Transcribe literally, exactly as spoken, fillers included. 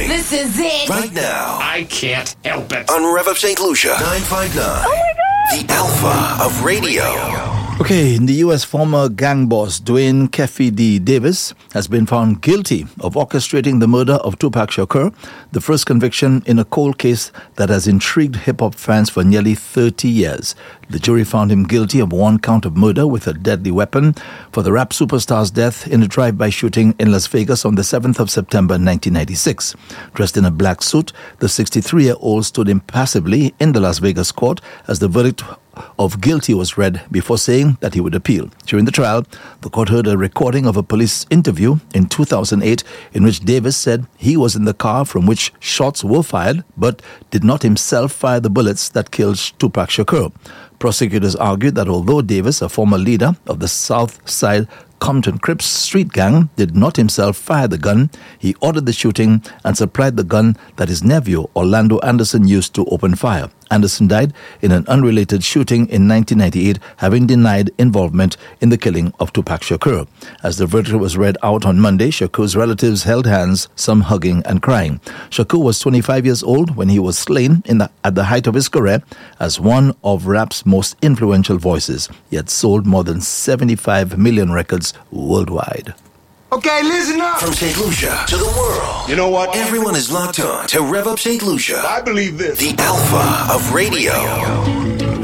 This is it. Right now. I can't help it. On Rev Up Saint Lucia. nine five nine. Oh my God. The Alpha of Radio. Okay, the U S former gang boss Dwayne Keffe D. Davis has been found guilty of orchestrating the murder of Tupac Shakur, the first conviction in a cold case that has intrigued hip-hop fans for nearly thirty years. The jury found him guilty of one count of murder with a deadly weapon for the rap superstar's death in a drive-by shooting in Las Vegas on the seventh of September nineteen ninety-six. Dressed in a black suit, the sixty-three-year-old stood impassively in the Las Vegas court as the verdict of guilty was read before saying that he would appeal. During the trial, the court heard a recording of a police interview in two thousand eight in which Davis said he was in the car from which shots were fired but did not himself fire the bullets that killed Tupac Shakur. Prosecutors argued that although Davis, a former leader of the South Side Compton Crips street gang, did not himself fire the gun, he ordered the shooting and supplied the gun that his nephew Orlando Anderson used to open fire. Anderson died in an unrelated shooting in nineteen ninety-eight, having denied involvement in the killing of Tupac Shakur. As the verdict was read out on Monday, Shakur's relatives held hands, some hugging and crying. Shakur was twenty-five years old when he was slain in the, at the height of his career as one of rap's most influential voices. He had sold more than seventy-five million records worldwide. Okay, listen up. From Saint Lucia to the world. You know what? Everyone is locked on to Rev Up Saint Lucia. I believe this. The Alpha of Radio.